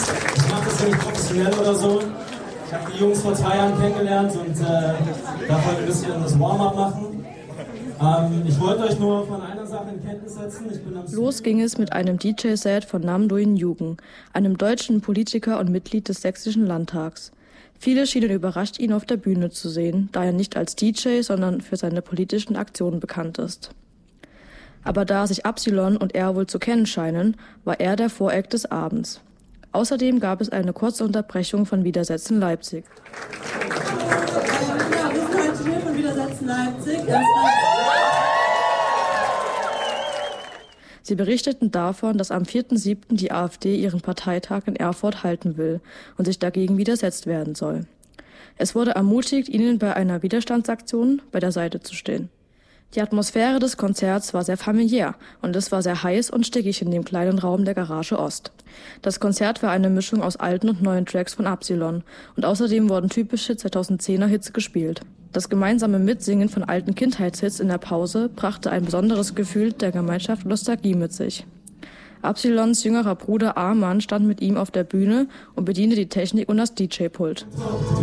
Ich mache das nicht professionell oder so. Ich habe die Jungs vor 2 Jahren kennengelernt und darf heute ein bisschen das Warm-up machen. Ich wollte euch nur von einer Sache in Kenntnis setzen. Los ging es mit einem DJ-Set von Nam Duyen Yugen, einem deutschen Politiker und Mitglied des Sächsischen Landtags. Viele schienen überrascht, ihn auf der Bühne zu sehen, da er nicht als DJ, sondern für seine politischen Aktionen bekannt ist. Aber da sich Absilon und er wohl zu kennen scheinen, war er der Voreck des Abends. Außerdem gab es eine kurze Unterbrechung von Widersetzen Leipzig. Ja, wir sind heute hier von Widersetzen Leipzig. Sie berichteten davon, dass am 4.7. die AfD ihren Parteitag in Erfurt halten will und sich dagegen widersetzt werden soll. Es wurde ermutigt, ihnen bei einer Widerstandsaktion bei der Seite zu stehen. Die Atmosphäre des Konzerts war sehr familiär und es war sehr heiß und stickig in dem kleinen Raum der Garage Ost. Das Konzert war eine Mischung aus alten und neuen Tracks von Absilon und außerdem wurden typische 2010er Hits gespielt. Das gemeinsame Mitsingen von alten Kindheitshits in der Pause brachte ein besonderes Gefühl der Gemeinschaft und Nostalgie mit sich. Absilons jüngerer Bruder Arman stand mit ihm auf der Bühne und bediente die Technik und das DJ-Pult.